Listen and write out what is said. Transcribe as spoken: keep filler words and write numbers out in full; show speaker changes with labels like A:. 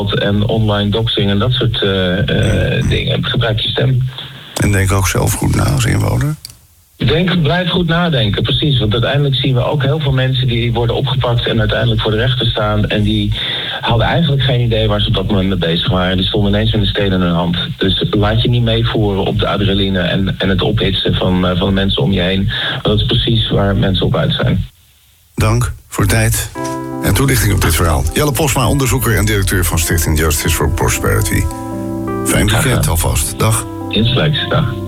A: en online doxing en dat soort uh, uh, dingen. Gebruik je stem.
B: En denk ook zelf goed na als inwoner?
A: Denk, blijf goed nadenken, precies. Want uiteindelijk zien we ook heel veel mensen die worden opgepakt en uiteindelijk voor de rechter staan. En die hadden eigenlijk geen idee waar ze op dat moment mee bezig waren. Die stonden ineens met een steen in hun hand. Dus laat je niet meevoeren op de adrenaline en, en het ophitsen van, uh, van de mensen om je heen. Want dat is precies waar mensen op uit zijn.
B: Dank voor tijd en toelichting op dit verhaal. Jelle Posma, onderzoeker en directeur van Stichting Justice for Prosperity. Fijn weekend alvast. Dag.
A: Insgelijks, dag.